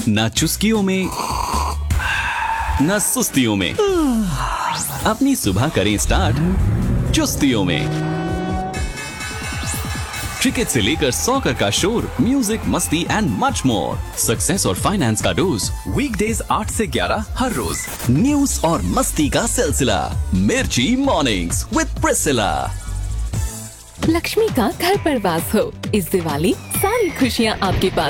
ना चुस्कियों में, ना सुस्तियों में। अपनी सुबह करें स्टार्ट चुस्तियों में। क्रिकेट से लेकर सॉकर का शोर, म्यूजिक, मस्ती एंड मच मोर। सक्सेस और फाइनेंस का डोज, वीकडेज 8 से 11 हर रोज। न्यूज और मस्ती का सिलसिला, मिर्ची मॉर्निंग्स विद प्रिसिला। लक्ष्मी का घर पर वास हो। इस दिवाली सारी खुशियाँ आपके पास